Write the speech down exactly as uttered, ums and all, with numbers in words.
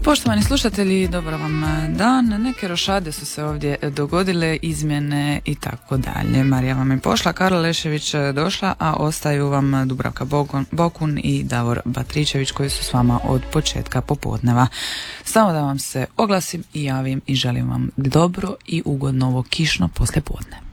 Poštovani slušatelji, dobar vam dan. Neke rošade su se ovdje dogodile, izmjene i tako dalje. Marija vam je pošla, Karla Lešević došla, a ostaju vam Dubravka Bokun i Davor Batričević koji su s vama od početka popodneva. Samo da vam se oglasim i javim i želim vam dobro i ugodno ovo kišno poslijepodne.